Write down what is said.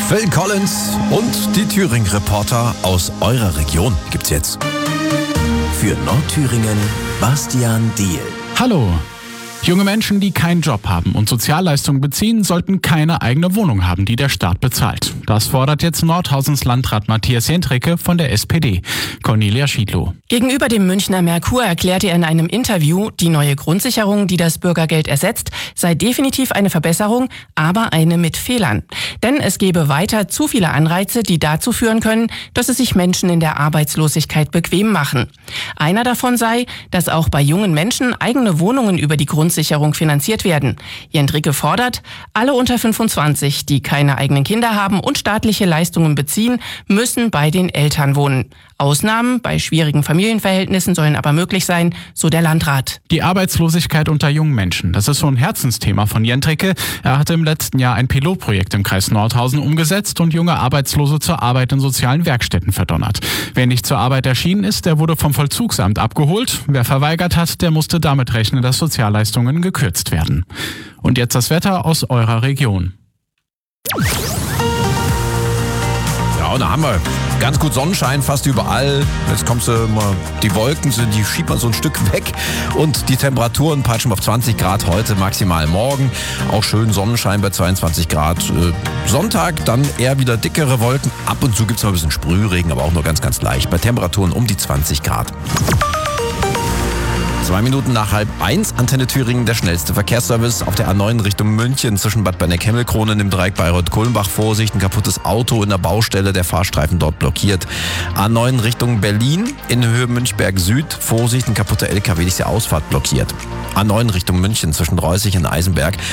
Phil Collins und die Thüringen-Reporter aus eurer Region gibt's jetzt. Für Nordthüringen Bastian Diehl. Hallo. Junge Menschen, die keinen Job haben und Sozialleistungen beziehen, sollten keine eigene Wohnung haben, die der Staat bezahlt. Das fordert jetzt Nordhausens Landrat Matthias Jentricke von der SPD. Cornelia Schiedlow. Gegenüber dem Münchner Merkur erklärte er in einem Interview, die neue Grundsicherung, die das Bürgergeld ersetzt, sei definitiv eine Verbesserung, aber eine mit Fehlern. Denn es gebe weiter zu viele Anreize, die dazu führen können, dass es sich Menschen in der Arbeitslosigkeit bequem machen. Einer davon sei, dass auch bei jungen Menschen eigene Wohnungen über die Grundsicherung finanziert werden. Jentricke fordert, alle unter 25, die keine eigenen Kinder haben und staatliche Leistungen beziehen, müssen bei den Eltern wohnen. Ausnahmen bei schwierigen Familienverhältnissen sollen aber möglich sein, so der Landrat. Die Arbeitslosigkeit unter jungen Menschen, das ist so ein Herzensthema von Jentricke. Er hatte im letzten Jahr ein Pilotprojekt im Kreis Nordhausen umgesetzt und junge Arbeitslose zur Arbeit in sozialen Werkstätten verdonnert. Wer nicht zur Arbeit erschienen ist, der wurde vom Vollzugsamt abgeholt. Wer verweigert hat, der musste damit rechnen, dass Sozialleistungen gekürzt werden. Und jetzt das Wetter aus eurer Region. Ja, und da haben wir ganz gut Sonnenschein fast überall. Jetzt kommst du mal, die Wolken, die schiebt man so ein Stück weg. Und die Temperaturen peitschen auf 20 Grad heute, maximal morgen. Auch schön Sonnenschein bei 22 Grad. Sonntag dann eher wieder dickere Wolken. Ab und zu gibt es mal ein bisschen Sprühregen, aber auch nur ganz, ganz leicht. Bei Temperaturen um die 20 Grad. 2 Minuten nach 12:30, Antenne Thüringen, der schnellste Verkehrsservice auf der A9 Richtung München zwischen Bad Berneck-Hemmelkronen im Dreieck Bayreuth-Kulmbach. Vorsicht, ein kaputtes Auto in der Baustelle, der Fahrstreifen dort blockiert. A9 Richtung Berlin in Höhe Münchberg Süd. Vorsicht, ein kaputter LKW, die Ausfahrt blockiert. A9 Richtung München zwischen Reußig und Eisenberg.